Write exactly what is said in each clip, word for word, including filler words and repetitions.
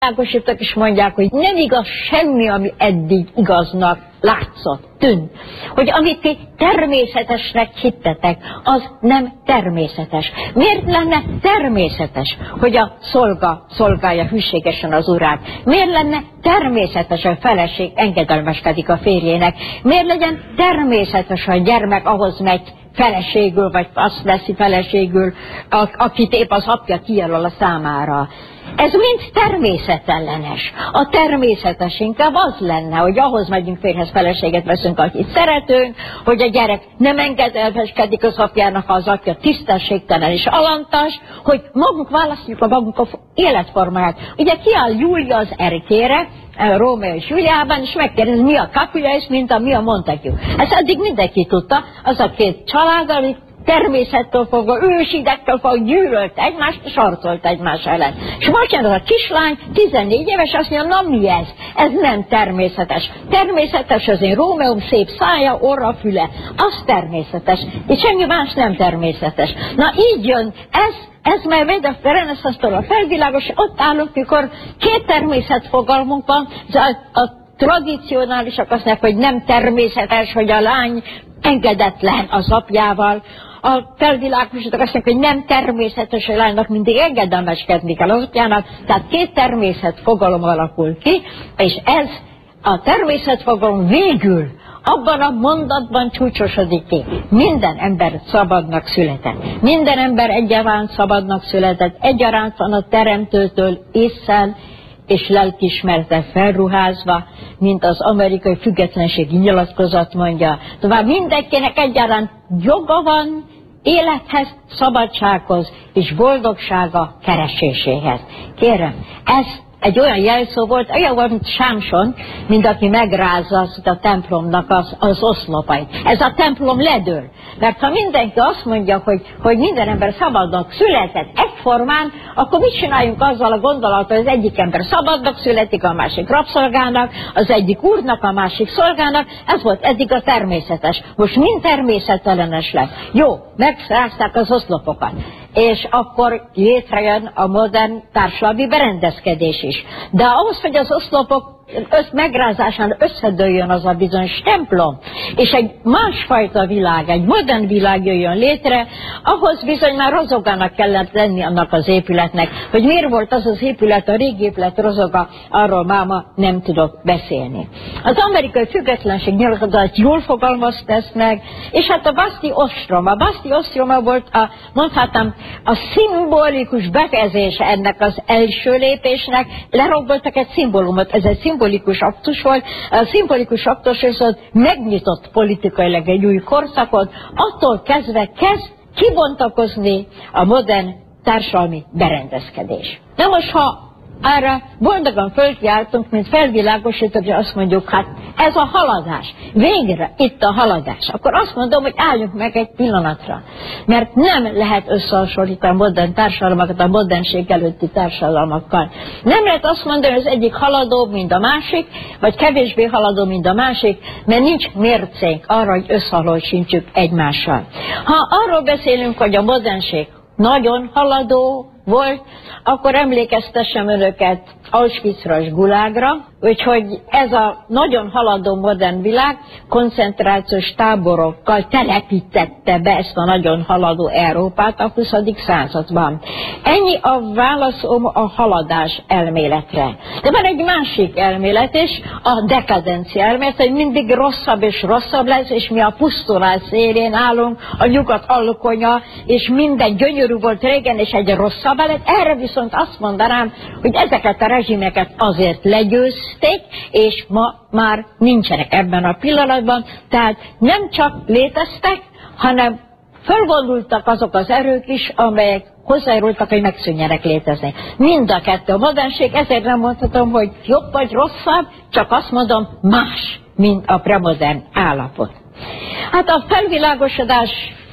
Világosítok és mondják, hogy nem igaz semmi, ami eddig igaznak látszott, tűnt. Hogy amit ti természetesnek hittetek, az nem természetes. Miért lenne természetes, hogy a szolga szolgálja hűségesen az urát? Miért lenne természetes, hogy a feleség engedelmeskedik a férjének? Miért legyen természetes, hogy a gyermek ahhoz megy feleségül, vagy azt veszi feleségül, akit épp az apja kijelöl a számára? Ez mind természetellenes. A természetes inkább az lenne, hogy ahhoz megyünk férjhez, feleséget veszünk, akit szeretünk, hogy a gyerek nem engedelmeskedik az apjának, az apja tisztességtelen és alantas, hogy magunk választjuk a magunk életformáját. Ugye kiáll Júlia az erkére, Rómeó és Júliában, és megkérdezi, mi a Capulet és mint a mi a Montague. Ezt eddig mindenki tudta, az a két család, ami természettől fogva, ősidekkel fogva gyűlölt egymást, és harcolt egymás ellen. És most jön az a kislány, tizennégy éves, azt mondja, na mi ez? Ez nem természetes. Természetes az én Rómeóm szép szája, orra, füle. Az természetes. És semmi más nem természetes. Na így jön, ez Ez már megy a reneszánsztól a felvilágos, ott állunk, mikor két természetfogalmunk van, a, a tradicionálisak azt mondják, hogy nem természetes, hogy a lány engedetlen az apjával. A felvilágosítók azt mondják, hogy nem természetes, hogy a lánynak mindig engedelmeskedni kell az apjának, tehát két természetfogalom alakul ki, és ez a természetfogalom végül abban a mondatban csúcsosodik ki. Minden ember szabadnak született. Minden ember egyaránt szabadnak született. Egyaránt van a Teremtőtől ésszel és lelkiismerettel felruházva, mint az amerikai függetlenségi nyilatkozat mondja. Tovább mindenkinek egyaránt joga van élethez, szabadsághoz és boldogsága kereséséhez. Kérem, ez egy olyan jelszó volt, olyan volt, mint Sámson, mint aki megrázza a templomnak az, az oszlopait. Ez a templom ledől. Mert ha mindenki azt mondja, hogy, hogy minden ember szabadnak született egyformán, akkor mit csináljunk azzal a gondolattal, hogy az egyik ember szabadnak születik, a másik rabszolgának, az egyik úrnak, a másik szolgának. Ez volt eddig a természetes. Most mind természetellenes lett. Jó, megrázták az oszlopokat. És akkor létrejön a modern társadalmi berendezkedés is. De ahhoz, hogy az oszlopok össz megrázásán összedőljön az a bizonyos templom, és egy másfajta világ, egy modern világ jöjjön létre, ahhoz bizony már rozogának kellett lenni annak az épületnek. Hogy miért volt az az épület, a régi épület rozoga, arról máma nem tudok beszélni. Az amerikai függetlenség nyilatkozat jól fogalmazta ezt meg, és hát a Basti ostrom. A Basti ostroma volt a, mondhatnám, a szimbolikus befejezése ennek az első lépésnek. Leromboltak egy szimbólumot, ez egy szimbolikus aktus volt. A szimbolikus aktus viszont megnyitott politikailag egy új korszakot, attól kezdve kezd kibontakozni a modern társadalmi berendezkedés. Na most, ha arra boldogan fölkiáltunk, mint felvilágosítók, és azt mondjuk, hát ez a haladás, végre itt a haladás, akkor azt mondom, hogy álljunk meg egy pillanatra. Mert nem lehet összehasonlítani a modern társadalmakat a modernség előtti társadalmakkal. Nem lehet azt mondani, hogy az egyik haladóbb, mint a másik, vagy kevésbé haladó, mint a másik, mert nincs mércénk arra, hogy összehasonlítsuk egymással. Ha arról beszélünk, hogy a modernség nagyon haladó volt, akkor emlékeztessem önöket Auschwitzra és Gulágra, úgyhogy ez a nagyon haladó modern világ koncentrációs táborokkal telepítette be ezt a nagyon haladó Európát a huszadik században. Ennyi a válaszom a haladás elméletre. De van egy másik elmélet is, a dekadencia elmélet, hogy mindig rosszabb és rosszabb lesz, és mi a pusztulás szélén állunk, a nyugat alkonya, és minden gyönyörű volt régen, és egy rosszabb lett. Erre viszont azt mondanám, hogy ezeket a rezsimeket azért legyőzték, és ma már nincsenek ebben a pillanatban. Tehát nem csak léteztek, hanem fölvonultak azok az erők is, amelyek hozzájárultak, hogy megszűnjenek létezni. Mind a kettő a modernség, ezért nem mondhatom, hogy jobb vagy rosszabb, csak azt mondom, más, mint a premodern állapot. Hát a felvilágosodás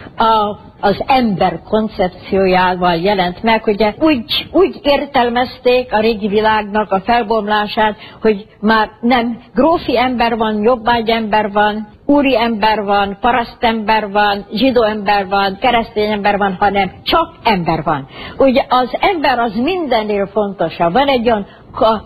a az ember koncepciójával jelent meg, ugye úgy, úgy értelmezték a régi világnak a felbomlását, hogy már nem grófi ember van, jobbágy ember van, úri ember van, parasztember van, zsidó ember van, keresztény ember van, hanem csak ember van. Ugye az ember az mindennél fontosabb. Van egy olyan a